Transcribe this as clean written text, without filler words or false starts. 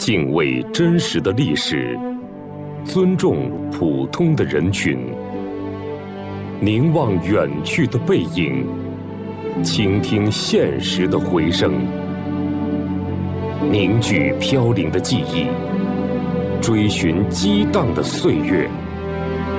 敬畏真实的历史，尊重普通的人群，凝望远去的背影，倾听现实的回声，凝聚飘零的记忆，追寻激荡的岁月。